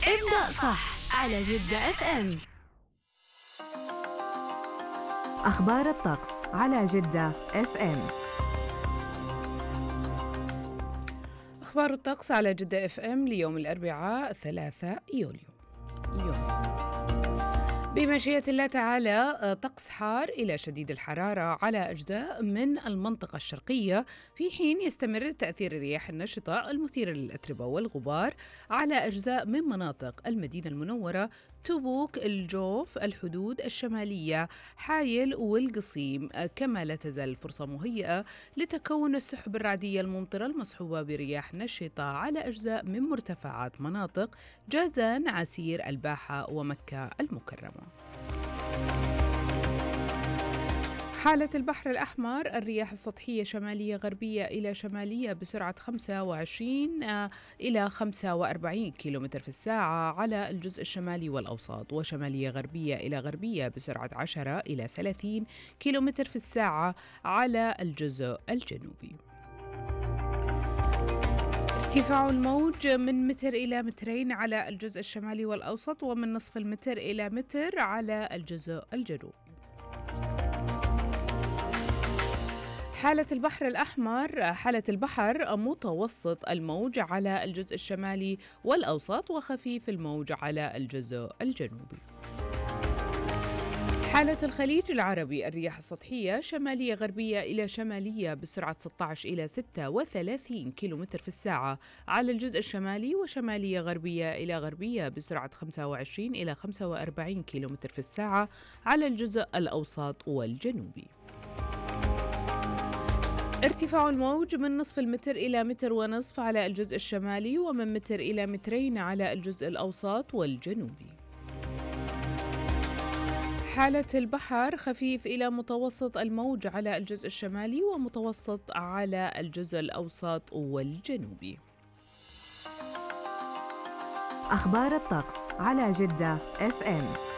ابدأ صح على جدة اف ام. أخبار الطقس على جدة اف ام. أخبار الطقس على جدة اف ام ليوم الأربعاء 3 يوليو. بمشيئة الله تعالى طقس حار إلى شديد الحرارة على أجزاء من المنطقة الشرقية، في حين يستمر تأثير الرياح النشطة المثيرة للأتربة والغبار على أجزاء من مناطق المدينة المنورة، تبوك، الجوف، الحدود الشمالية، حايل والقصيم. كما لا تزال الفرصة مهيئة لتكون السحب الرعدية الممطرة المصحوبة برياح نشطة على أجزاء من مرتفعات مناطق جازان، عسير، الباحة ومكة المكرمة. حالة البحر الأحمر، الرياح السطحية شمالية غربية إلى شمالية بسرعة 25 إلى 45 كيلومتر في الساعة على الجزء الشمالي والأوسط، وشمالية غربية إلى غربية بسرعة 10 إلى 30 كيلومتر في الساعة على الجزء الجنوبي. ارتفاع الموج من متر إلى مترين على الجزء الشمالي والأوسط، ومن نصف المتر إلى متر على الجزء الجنوبي. حالة البحر الأحمر، حالة البحر متوسط الموج على الجزء الشمالي والأوسط، وخفيف الموج على الجزء الجنوبي. حالة الخليج العربي، الرياح السطحية شمالية غربية إلى شمالية بسرعة 16 إلى 36 كيلومتر في الساعة على الجزء الشمالي، وشمالية غربية إلى غربية بسرعة 25 إلى 45 كيلومتر في الساعة على الجزء الأوسط والجنوبي. ارتفاع الموج من نصف المتر إلى متر ونصف على الجزء الشمالي، ومن متر إلى مترين على الجزء الأوسط والجنوبي. حالة البحر خفيف إلى متوسط الموج على الجزء الشمالي، ومتوسط على الجزء الأوسط والجنوبي. أخبار الطقس على جدة اف ام.